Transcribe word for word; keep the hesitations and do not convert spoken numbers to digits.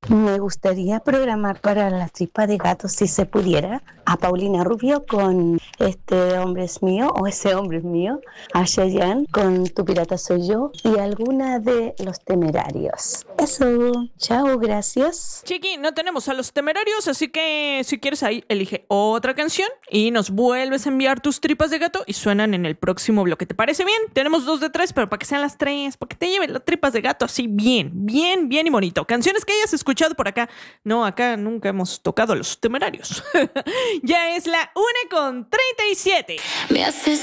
Me gustaría programar para la tripa de gato, si se pudiera, a Paulina Rubio con Este hombre es mío o Ese hombre es mío, a Chayanne con Tu pirata soy yo y alguna de Los Temerarios. Eso, chao, gracias. Chiqui, no tenemos a Los Temerarios, así que si quieres ahí, elige otra canción y nos vuelves a enviar tus tripas de gato y suenan en el próximo bloque. ¿Te parece bien? Tenemos dos de tres, pero para que sean las tres, para que te lleven las tripas de gato así bien, bien, bien y bonito. Canciones que hayas escuchado por acá. No, acá nunca hemos tocado a Los Temerarios. Ya es la una con treinta y siete. Me haces